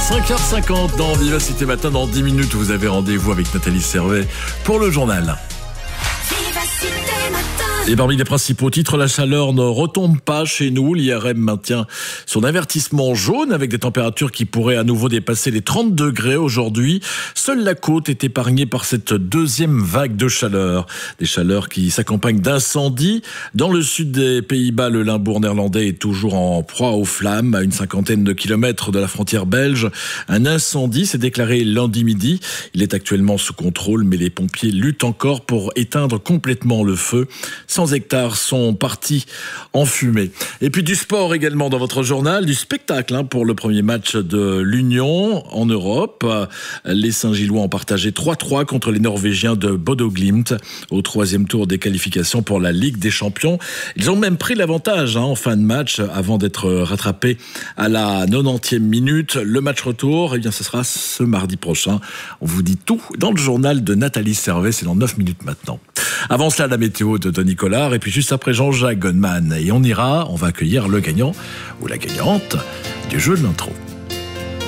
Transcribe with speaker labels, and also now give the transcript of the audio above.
Speaker 1: 5h50 dans Vivacité Matin. Dans 10 minutes, vous avez rendez-vous avec Nathalie Servet pour le journal. Et parmi les principaux titres, la chaleur ne retombe pas chez nous. L'IRM maintient son avertissement jaune avec des températures qui pourraient à nouveau dépasser les 30 degrés aujourd'hui. Seule la côte est épargnée par cette deuxième vague de chaleur. Des chaleurs qui s'accompagnent d'incendies. Dans le sud des Pays-Bas, le Limbourg néerlandais est toujours en proie aux flammes. À une cinquantaine de kilomètres de la frontière belge, un incendie s'est déclaré lundi midi. Il est actuellement sous contrôle, mais les pompiers luttent encore pour éteindre complètement le feu. 100 hectares sont partis en fumée. Et puis du sport également dans votre journal, du spectacle pour le premier match de l'Union en Europe. Les Saint-Gillois ont partagé 3-3 contre les Norvégiens de Bodo Glimt au troisième tour des qualifications pour la Ligue des Champions. Ils ont même pris l'avantage en fin de match avant d'être rattrapés à la 90e minute. Le match retour, ce sera ce mardi prochain. On vous dit tout dans le journal de Nathalie Servet, c'est dans 9 minutes maintenant. Avant cela, la météo de Tony Collard et puis juste après Jean-Jacques Goldman. Et on va accueillir le gagnant ou la gagnante du jeu de l'intro.